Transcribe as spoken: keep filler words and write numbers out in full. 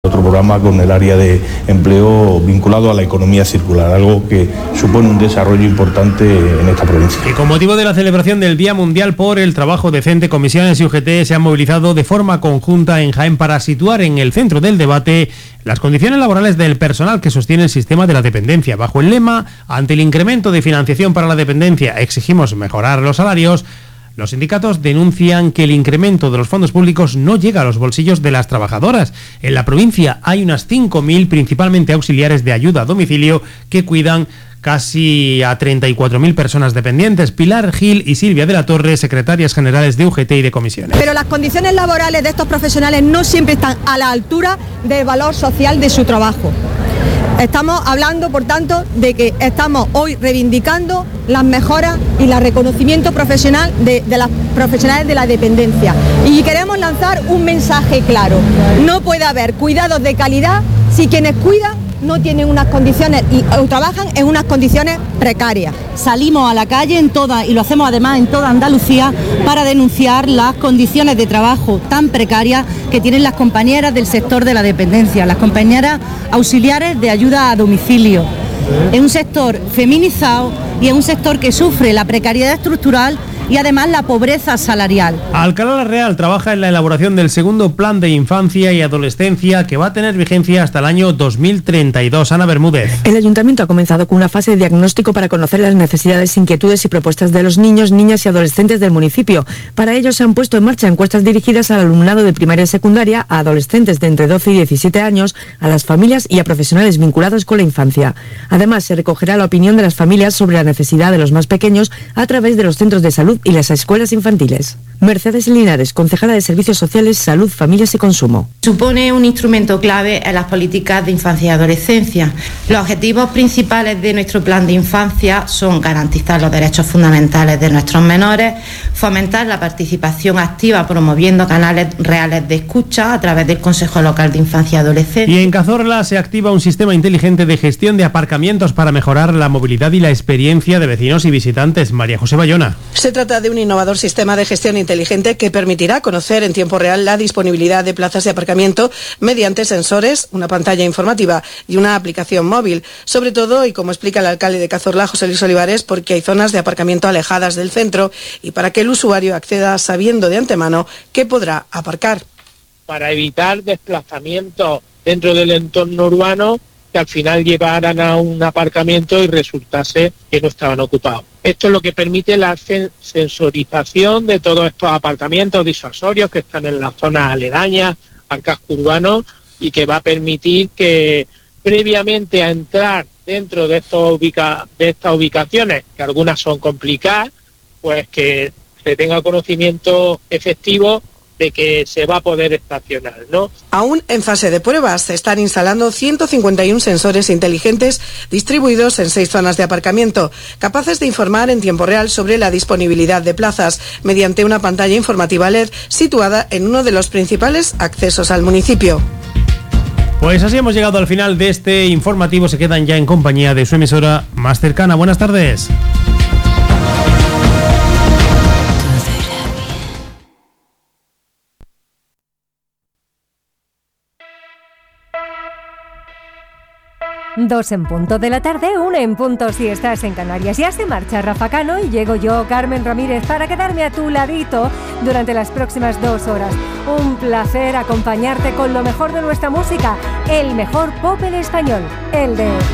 Otro programa con el área de empleo vinculado a la economía circular, algo que supone un desarrollo importante en esta provincia. Y con motivo de la celebración del Día Mundial por el Trabajo Decente, comisiones y U G T se han movilizado de forma conjunta en Jaén para situar en el centro del debate las condiciones laborales del personal que sostiene el sistema de la dependencia. Bajo el lema, ante el incremento de financiación para la dependencia, exigimos mejorar los salarios. Los sindicatos denuncian que el incremento de los fondos públicos no llega a los bolsillos de las trabajadoras. En la provincia hay unas cinco mil, principalmente auxiliares de ayuda a domicilio, que cuidan casi a treinta y cuatro mil personas dependientes. Pilar Gil y Silvia de la Torre, secretarias generales de U G T y de comisiones. Pero las condiciones laborales de estos profesionales no siempre están a la altura del valor social de su trabajo. Estamos hablando, por tanto, de que estamos hoy reivindicando las mejoras y el reconocimiento profesional de, de las profesionales de la dependencia. Y queremos lanzar un mensaje claro. No puede haber cuidados de calidad si quienes cuidan no tienen unas condiciones o trabajan en unas condiciones precarias. Salimos a la calle en toda, y lo hacemos además en toda Andalucía, para denunciar las condiciones de trabajo tan precarias que tienen las compañeras del sector de la dependencia, las compañeras auxiliares de ayuda a domicilio. Es un sector feminizado y es un sector que sufre la precariedad estructural y además la pobreza salarial. Alcalá la Real trabaja en la elaboración del segundo plan de infancia y adolescencia, que va a tener vigencia hasta el año dos mil treinta y dos. Ana Bermúdez. El Ayuntamiento ha comenzado con una fase de diagnóstico para conocer las necesidades, inquietudes y propuestas de los niños, niñas y adolescentes del municipio. Para ello se han puesto en marcha encuestas dirigidas al alumnado de primaria y secundaria, a adolescentes de entre doce y diecisiete años, a las familias y a profesionales vinculados con la infancia. Además, se recogerá la opinión de las familias sobre la necesidad de los más pequeños a través de los centros de salud y las escuelas infantiles. Mercedes Linares, concejala de Servicios Sociales, Salud, Familias y Consumo. Supone un instrumento clave en las políticas de infancia y adolescencia. Los objetivos principales de nuestro plan de infancia son garantizar los derechos fundamentales de nuestros menores, fomentar la participación activa promoviendo canales reales de escucha a través del Consejo Local de Infancia y Adolescencia. Y en Cazorla se activa un sistema inteligente de gestión de aparcamientos para mejorar la movilidad y la experiencia de vecinos y visitantes. María José Bayona. Se trata de un innovador sistema de gestión inteligente que permitirá conocer en tiempo real la disponibilidad de plazas de aparcamiento mediante sensores, una pantalla informativa y una aplicación móvil. Sobre todo, y como explica el alcalde de Cazorla, José Luis Olivares, porque hay zonas de aparcamiento alejadas del centro y para que el usuario acceda sabiendo de antemano que podrá aparcar. Para evitar desplazamientos dentro del entorno urbano que al final llevaran a un aparcamiento y resultase que no estaban ocupados. Esto es lo que permite la sensorización de todos estos aparcamientos disuasorios que están en las zonas aledañas al casco urbano y que va a permitir que previamente a entrar dentro de, estos ubica de estas ubicaciones, que algunas son complicadas, pues que se tenga conocimiento efectivo de que se va a poder estacionar, ¿no? Aún en fase de pruebas se están instalando ciento cincuenta y uno sensores inteligentes distribuidos en seis zonas de aparcamiento, capaces de informar en tiempo real sobre la disponibilidad de plazas mediante una pantalla informativa L E D situada en uno de los principales accesos al municipio. Pues así hemos llegado al final de este informativo. Se quedan ya en compañía de su emisora más cercana. Buenas tardes. Dos en punto de la tarde, una en punto si estás en Canarias. Ya se marcha Rafa Cano y llego yo, Carmen Ramírez, para quedarme a tu ladito durante las próximas dos horas. Un placer acompañarte con lo mejor de nuestra música, el mejor pop en español, el de...